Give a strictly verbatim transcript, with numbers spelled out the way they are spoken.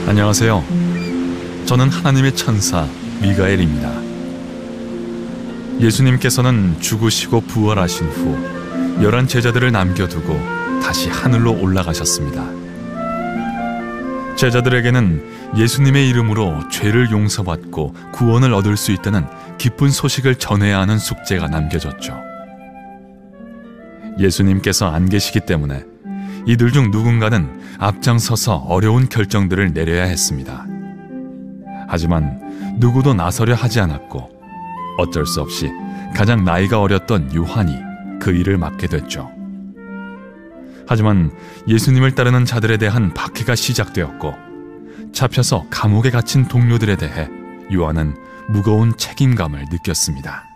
안녕하세요. 저는 하나님의 천사 미가엘입니다. 예수님께서는 죽으시고 부활하신 후 열한 제자들을 남겨두고 다시 하늘로 올라가셨습니다. 제자들에게는 예수님의 이름으로 죄를 용서받고 구원을 얻을 수 있다는 기쁜 소식을 전해야 하는 숙제가 남겨졌죠. 예수님께서 안 계시기 때문에 이들 중 누군가는 앞장서서 어려운 결정들을 내려야 했습니다. 하지만 누구도 나서려 하지 않았고 어쩔 수 없이 가장 나이가 어렸던 요한이 그 일을 맡게 됐죠. 하지만 예수님을 따르는 자들에 대한 박해가 시작되었고 잡혀서 감옥에 갇힌 동료들에 대해 요한은 무거운 책임감을 느꼈습니다.